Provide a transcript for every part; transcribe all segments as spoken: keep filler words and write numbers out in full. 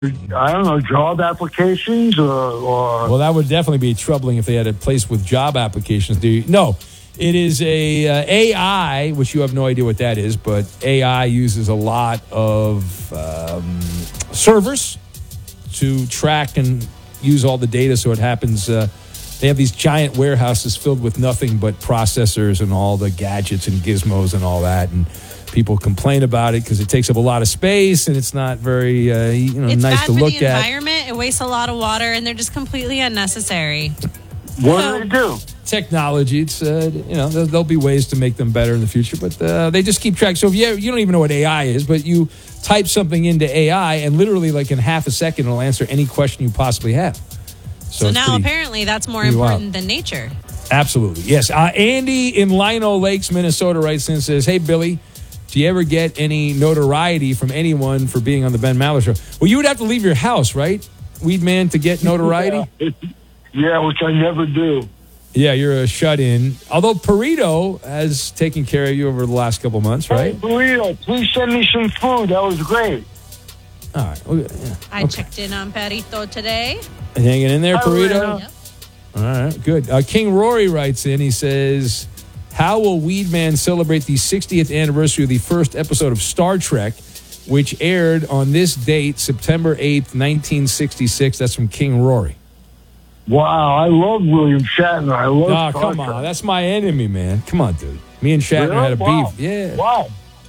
I don't know, job applications or, or... Well, that would definitely be troubling if they had a place with job applications. Do you? No, it is a uh, A I, which you have no idea what that is, but A I uses a lot of um, servers to track and use all the data, so it happens. Uh, they have these giant warehouses filled with nothing but processors and all the gadgets and gizmos and all that, and people complain about it because it takes up a lot of space and it's not very uh, you know it's nice to It's look bad for the at. environment. It wastes a lot of water, and they're just completely unnecessary. What So- do they do? Technology, it's uh, you know there, there'll be ways to make them better in the future, but uh, they just keep track. So if you you don't even know what A I is, but you type something into A I, and literally like in half a second, it'll answer any question you possibly have. So, it's now pretty- apparently that's more pretty important wild. than nature. Absolutely, yes. Uh, Andy in Lino Lakes, Minnesota, writes in and says, "Hey Billy, do you ever get any notoriety from anyone for being on the Ben Maller Show?" Well, you would have to leave your house, right, Weed Man, to get notoriety? Yeah, yeah, which I never do. Yeah, you're a shut-in. Although Perito has taken care of you over the last couple months, right? Hey, Burrito, please send me some food. That was great. All right. Well, yeah. I checked in on Perito today. Hanging in there, Hi, Perito? Yep. All right, good. Uh, King Rory writes in. He says, how will Weed Man celebrate the sixtieth anniversary of the first episode of Star Trek, which aired on this date, September eighth, nineteen sixty-six? That's from King Rory. Wow, I love William Shatner. I love Oh, Star come Trek. on. That's my enemy, man. Come on, dude. Me and Shatner Really? had a Wow. beef. Yeah. Wow.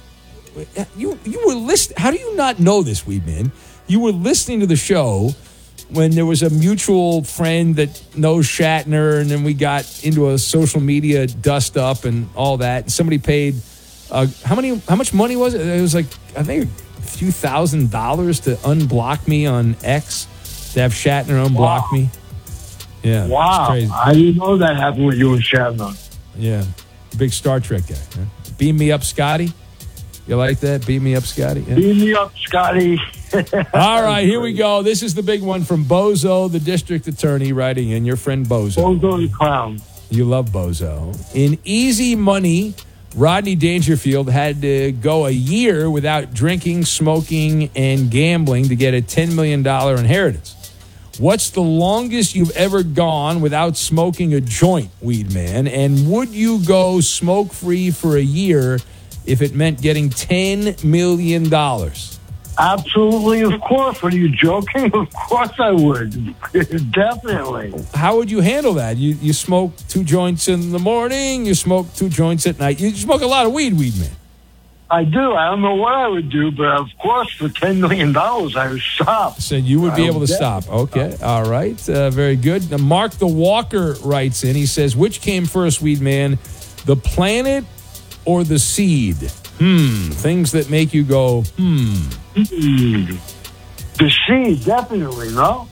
You you were listening. How do you not know this, Weed Man? You were listening to the show when there was a mutual friend that knows Shatner, and then we got into a social media dust up and all that. And somebody paid uh, how many? How much money was it? It was like I think a few thousand dollars to unblock me on X, to have Shatner unblock Wow. me. Yeah, Wow. it's crazy. I didn't know that happened with you and Shatner. Yeah, big Star Trek guy. Huh? Beam me up, Scotty. You like that? Beam me up, Scotty. Yeah. Beam me up, Scotty. All right, here we go. This is the big one from Bozo, the district attorney, writing in. Your friend Bozo. Bozo the Clown. You love Bozo. In Easy Money, Rodney Dangerfield had to go a year without drinking, smoking, and gambling to get a ten million dollars inheritance. What's the longest you've ever gone without smoking a joint, Weed Man? And would you go smoke-free for a year if it meant getting ten million dollars? Absolutely, of course. What are you joking? Of course I would. Definitely. How would you handle that? You you smoke two joints in the morning, you smoke two joints at night. You smoke a lot of weed, Weed Man. I do. I don't know what I would do, but of course, for ten million dollars, I would stop. So you would be I able to would stop. definitely Okay. All right. Uh, very good. Now, Mark the Walker writes in. He says, which came first, Weed Man, the planet or the seed? Hmm. Things that make you go, hmm. Mm. The seed, definitely, no?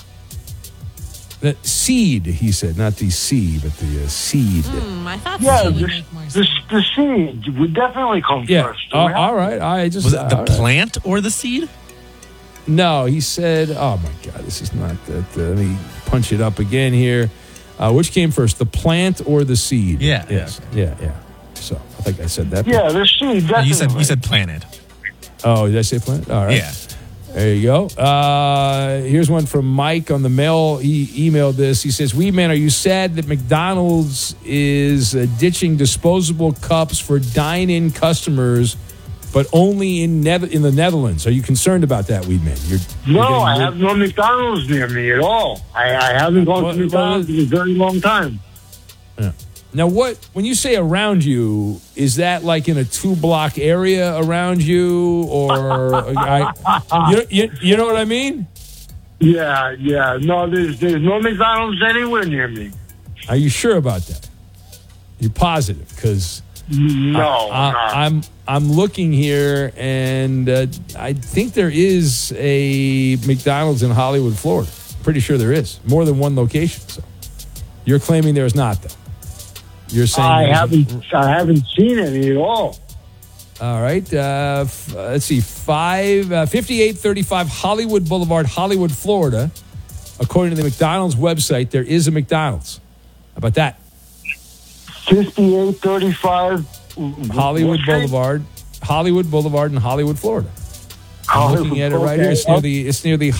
The seed, he said, not the sea, but the uh, seed. Hmm, I thought Yeah, so would the, make more the, sense. the seed would definitely come Yeah. first. Uh, all right. I just Was it the all right. plant or the seed? No, he said, oh my God, this is not that. Uh, let me punch it up again here. Uh, which came first, the plant or the seed? Yeah, Yes. Yeah, yeah. So I think I said that. Yeah, the seed, definitely. You said you said planet. Oh, did I say plant? All right. Yeah. There you go. Uh, here's one from Mike on the mail. He emailed this. He says, Weed Man, are you sad that McDonald's is uh, ditching disposable cups for dine-in customers, but only in Neth- in the Netherlands? Are you concerned about that, Weed Man? You're, you're No, getting I rid- have no McDonald's near me at all. I, I haven't gone Well, to McDonald's well, in a very long time. Yeah. Now, what when you say around you, is that like in a two-block area around you, or I, you, you, you know what I mean? Yeah, yeah. No, there's there's no McDonald's anywhere near me. Are you sure about that? You're positive? Because No, I, no. I'm I'm looking here, and uh, I think there is a McDonald's in Hollywood, Florida. Pretty sure there is more than one location. So you're claiming there is not, though. You're saying I there's a- haven't I haven't seen any at all. All right. Uh, f- uh, let's see. Five, uh, fifty-eight thirty-five Hollywood Boulevard, Hollywood, Florida. According to the McDonald's website, there is a McDonald's. How about that? fifty-eight thirty-five Hollywood what street? Boulevard, Hollywood Boulevard in Hollywood, Florida. I'm looking at it right here. It's near the it's near the